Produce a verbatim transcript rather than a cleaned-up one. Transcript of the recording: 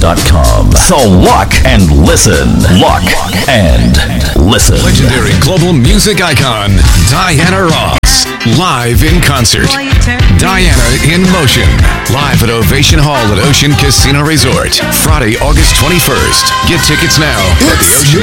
dot com. So lock and listen. Lock and listen. Legendary global music icon, Diana Ross. Live in concert. Diana in Motion. Live at Ovation Hall at Ocean Casino Resort. Friday, August twenty-first. Get tickets now at the Ocean